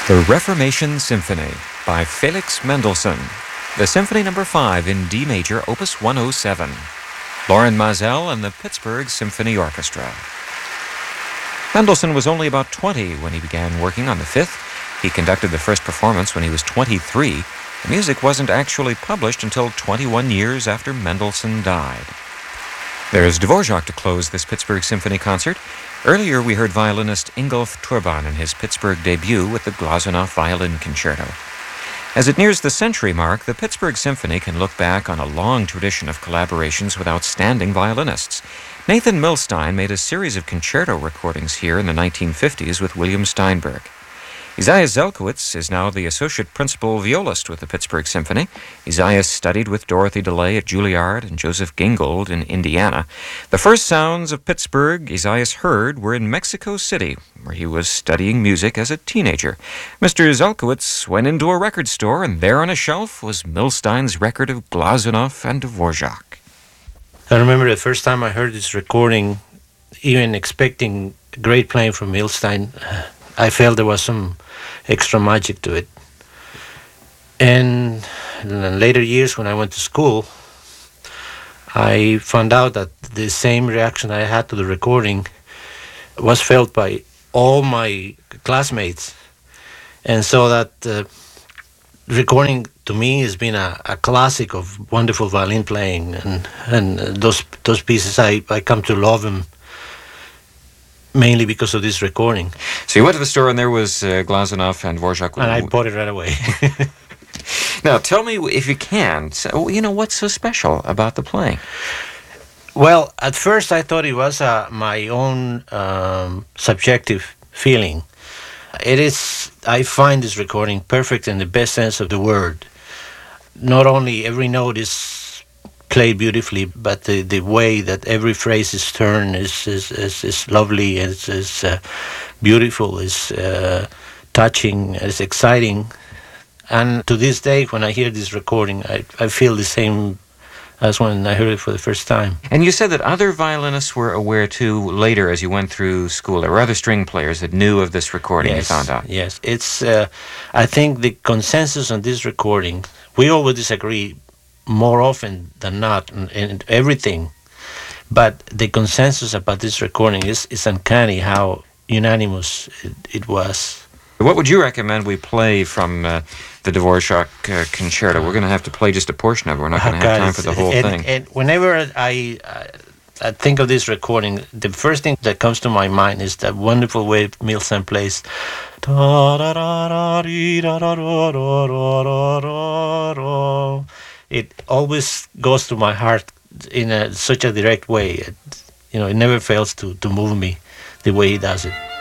The Reformation Symphony by Felix Mendelssohn, the Symphony No. 5 in D major, Opus 107. Lorin Maazel and the Pittsburgh Symphony Orchestra. Mendelssohn was only about 20 when he began working on the Fifth. He conducted the first performance when he was 23. The music wasn't actually published until 21 years after Mendelssohn died. There's Dvorak to close this Pittsburgh Symphony concert. Earlier we heard violinist Ingolf Turban in his Pittsburgh debut with the Glazunov Violin Concerto. As it nears the century mark, the Pittsburgh Symphony can look back on a long tradition of collaborations with outstanding violinists. Nathan Milstein made a series of concerto recordings here in the 1950s with William Steinberg. Isaiah Zelkowitz is now the associate principal violist with the Pittsburgh Symphony. Isaiah studied with Dorothy DeLay at Juilliard and Joseph Gingold in Indiana. The first sounds of Pittsburgh Isaiah heard were in Mexico City, where he was studying music as a teenager. Mr. Zelkowitz went into a record store, and there on a shelf was Milstein's record of Glazunov and Dvorak. I remember the first time I heard this recording, even expecting great playing from Milstein, I felt there was some extra magic to it. And in later years, when I went to school, I found out that the same reaction I had to the recording was felt by all my classmates. And so that recording to me has been a classic of wonderful violin playing. And those pieces, I come to love them mainly because of this recording. So you went to the store and there was Glazunov and Dvorak. And I bought it right away. Now, tell me, if you can, what's so special about the playing? Well, at first I thought it was my own subjective feeling. I find this recording perfect in the best sense of the word. Not only every note is played beautifully, but the way that every phrase is turned is lovely, is beautiful, is touching, is exciting. And to this day, when I hear this recording, I feel the same as when I heard it for the first time. And you said that other violinists were aware too later as you went through school. There were other string players that knew of this recording, yes, you found out. Yes, it's. I think the consensus on this recording, we always disagree more often than not in everything, but the consensus about this recording is uncanny how unanimous it was. What would you recommend we play from the Dvorak concerto? We're going to have to play just a portion of it. We're not going to have time for the whole thing. And whenever I think of this recording, the first thing that comes to my mind is that wonderful way Milstein plays. It always goes to my heart in such a direct way. It never fails to move me the way he does it.